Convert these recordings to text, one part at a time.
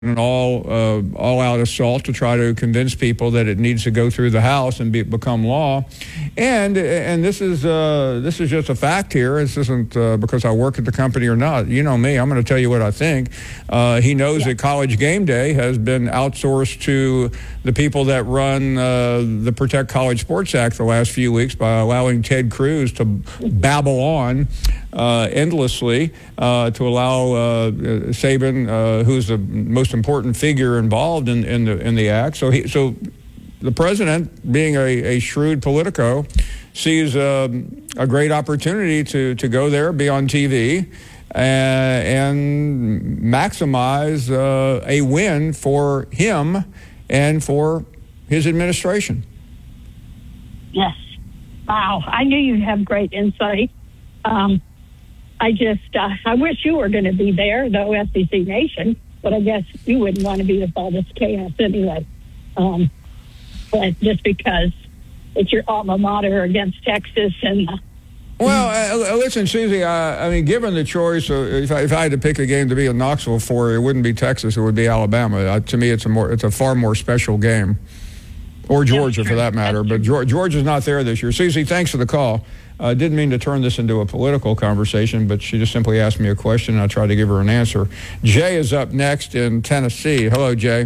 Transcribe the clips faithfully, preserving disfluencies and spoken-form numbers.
an all uh, all-out assault to try to convince people that it needs to go through the House and be, become law. And and this is uh, this is just a fact here. This isn't uh, because I work at the company or not. You know me. I'm going to tell you what I think. Uh, he knows yeah. that College Game Day has been outsourced to the people that run uh, the Protect College Sports Act the last few weeks by allowing Ted Cruz to babble on uh, endlessly uh, to allow uh, Saban, uh, who's the most important figure involved in, in the in the act. So he so the president, being a, a shrewd politico, sees um, a great opportunity to to go there, be on T V, and, and maximize uh, a win for him and for his administration. Yes. Wow. I knew you'd have great insight. Um, I just, uh, I wish you were going to be there, though, S E C Nation, but I guess you wouldn't want to be with all this chaos anyway. Um, but just because it's your alma mater against Texas and... Uh, Well, uh, listen, Susie, uh, I mean, given the choice, uh, if, I, if I had to pick a game to be in Knoxville for, it wouldn't be Texas, it would be Alabama. Uh, to me, it's a more, it's a far more special game. Or Georgia, for that matter. But Georgia, Georgia's not there this year. Susie, thanks for the call. I uh, didn't mean to turn this into a political conversation, but she just simply asked me a question, and I tried to give her an answer. Jay is up next in Tennessee. Hello, Jay.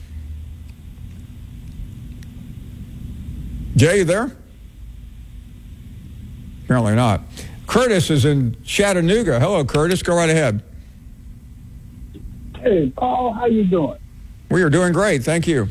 Jay, you there? Apparently not. Curtis is in Chattanooga. Hello, Curtis. Go right ahead. Hey, Paul. How you doing? We are doing great. Thank you.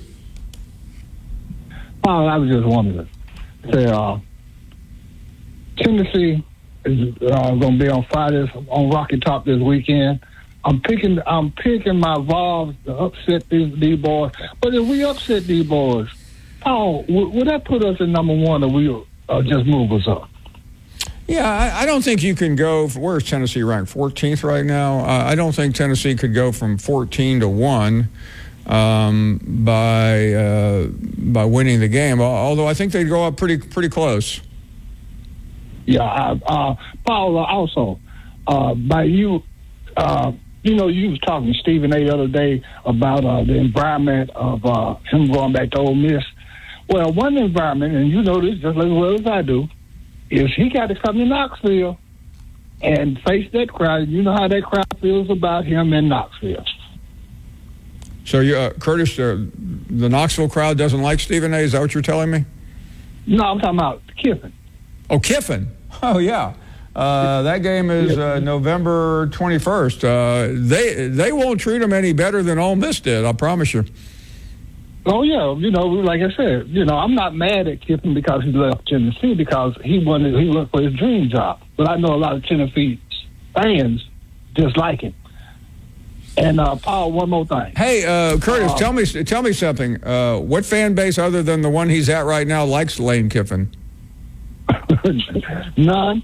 Paul, I was just wondering. Say, uh, Tennessee is uh, going to be on Fridays on Rocky Top this weekend. I'm picking. I'm picking my Vols to upset these, these boys. But if we upset these boys, Paul, w- would that put us in number one, or will uh, just move us up? Yeah, I, I don't think you can go. Where's Tennessee ranked? fourteenth right now. Uh, I don't think Tennessee could go from fourteen to one um, by uh, by winning the game. Although I think they'd go up pretty pretty close. Yeah, I, uh, Paul. Also, uh, by you, uh, you know, you was talking to Stephen A. the other day about uh, the environment of uh, him going back to Ole Miss. Well, one environment, and you know this just as well as I do, is he got to come to Knoxville and face that crowd. You know how that crowd feels about him in Knoxville. So, you, uh, Curtis, uh, the Knoxville crowd doesn't like Stephen A. Is that what you're telling me? No, I'm talking about Kiffin. Oh, Kiffin. Oh, yeah. Uh, that game is uh, November twenty-first. Uh, they they won't treat him any better than Ole Miss did, I promise you. Oh, yeah. You know, like I said, you know, I'm not mad at Kiffin because he left Tennessee because he wanted, he went for his dream job. But I know a lot of Tennessee fans just like him. And, uh, Paul, one more thing. Hey, uh, Curtis, uh, tell me tell me something. Uh, what fan base other than the one he's at right now likes Lane Kiffin? None.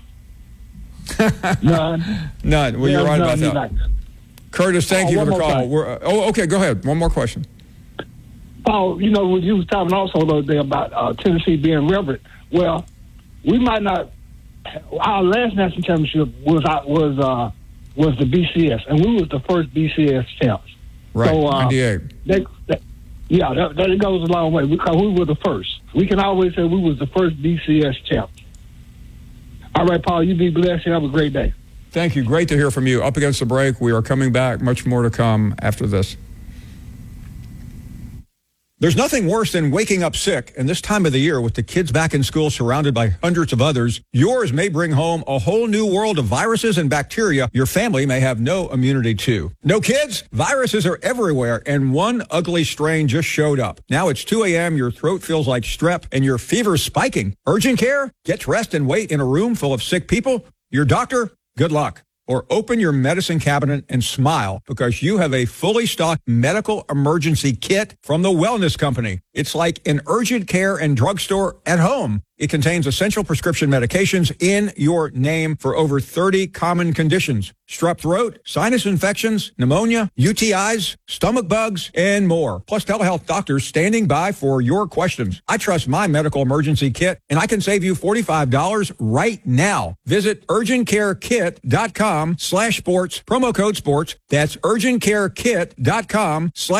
None. None. Well, yeah, you're right none, about that. like Curtis, thank uh, you for the call. Thing. We're, uh, oh, okay, go ahead. One more question. Paul, you know, when you was talking also the other day about uh, Tennessee being reverent. Well, we might not. Our last national championship was uh, was uh, was the B C S, and we was the first B C S champs. Right, so, uh, ninety-eight. That, that, yeah, that, that goes a long way because we were the first. We can always say we was the first B C S champs. All right, Paul, you be blessed. You have a great day. Thank you. Great to hear from you. Up against the break. We are coming back. Much more to come after this. There's nothing worse than waking up sick, and this time of the year with the kids back in school surrounded by hundreds of others, yours may bring home a whole new world of viruses and bacteria your family may have no immunity to. No kids? Viruses are everywhere, and one ugly strain just showed up. Now it's two a.m., your throat feels like strep, and your fever's spiking. Urgent care? Get rest and wait in a room full of sick people? Your doctor? Good luck. Or open your medicine cabinet and smile because you have a fully stocked medical emergency kit from the Wellness Company. It's like an urgent care and drugstore at home. It contains essential prescription medications in your name for over thirty common conditions: strep throat, sinus infections, pneumonia, U T Is, stomach bugs, and more. Plus telehealth doctors standing by for your questions. I trust my medical emergency kit, and I can save you forty-five dollars right now. Visit urgentcarekit.com slash sports, promo code sports. That's urgentcarekit.com slash